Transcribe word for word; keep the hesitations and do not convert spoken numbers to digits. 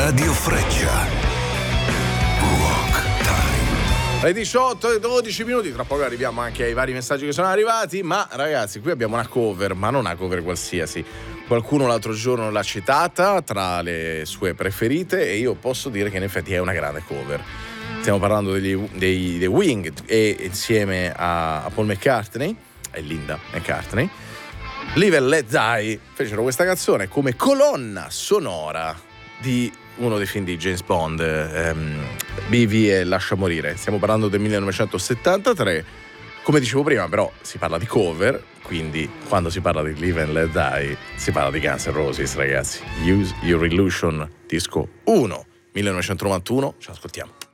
Radio Freccia. Rock Time. Alle diciotto e dodici minuti, tra poco arriviamo anche ai vari messaggi che sono arrivati, ma ragazzi, qui abbiamo una cover, ma non una cover qualsiasi. Qualcuno l'altro giorno l'ha citata tra le sue preferite e io posso dire che in effetti è una grande cover. Stiamo parlando degli, dei The Wing e insieme a, a Paul McCartney e Linda McCartney, Live and Let Die fecero questa canzone come colonna sonora di uno dei film di James Bond, ehm, B V e Lascia morire. Stiamo parlando del millenovecentosettantatré. Come dicevo prima, però, si parla di cover, quindi quando si parla di Live and Let Die si parla di Guns N' Roses, ragazzi. Use Your Illusion, disco uno, millenovecentonovantuno. Ce l'ascoltiamo.